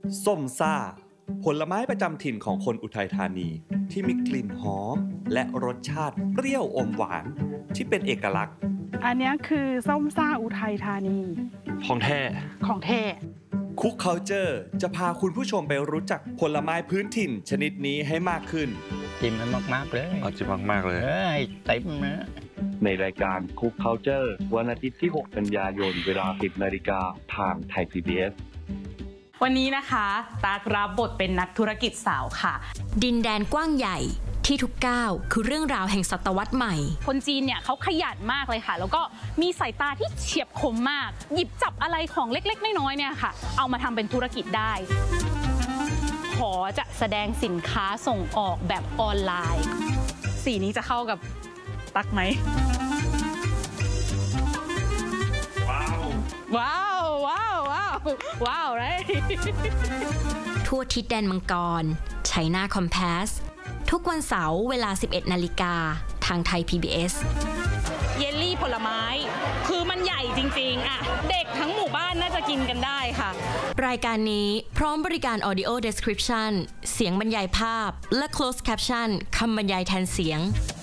ส้มซ่าผลไม้ประจำถิ่นของคนอุทัยธานีที่มีกลิ่นหอมและรสชาติเปรี้ยวอมหวานที่เป็นเอกลักษณ์อันนี้คือส้มซ่าอุทัยธานีของแท้คุกเคาเจอร์จะพาคุณผู้ชมไปรู้จักผลไม้พื้นถิ่นชนิดนี้ให้มากขึ้นจิ้มมันมากๆเลยจิ้มมากๆเลยเต็มนะในรายการคุกเคาเจอร์วันอาทิตย์ที่6 กันยายนเวลา 10 นาฬิกาทางไทย PBS วันนี้นะคะตากรับบทเป็นนักธุรกิจสาวค่ะดินแดนกว้างใหญ่ที่ทุกก้าวคือเรื่องราวแห่งศตวรรษใหม่คนจีนเนี่ยเขาขยันมากเลยค่ะแล้วก็มีสายตาที่เฉียบคมมากหยิบจับอะไรของเล็กๆน้อยๆเนี่ยค่ะเอามาทำเป็นธุรกิจได้ขอจะแสดงสินค้าส่งออกแบบออนไลน์สีนี้จะเข้ากับตักไหมว้าวไรทั่วทิศแดนมังกรไชน่าคอมแพสทุกวันเสาร์เวลา 11 นาฬิกาทางไทย PBS เยลลี่ผลไม้คือมันใหญ่จริงๆอะเด็กทั้งหมู่บ้านน่าจะกินกันได้ค่ะรายการนี้พร้อมบริการ Audio Description เสียงบรรยายภาพและ Closed Caption คำบรรยายแทนเสียง